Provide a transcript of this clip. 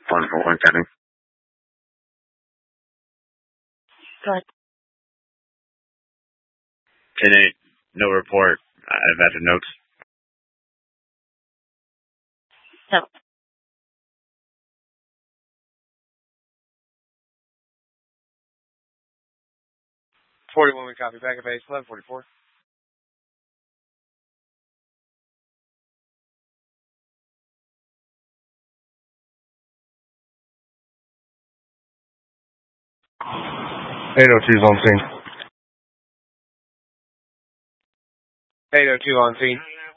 141 County. Go ahead. 10-8, no report. I've added notes. No. 41, we copy. Back at base, 1144. $802's on scene. 802 on scene.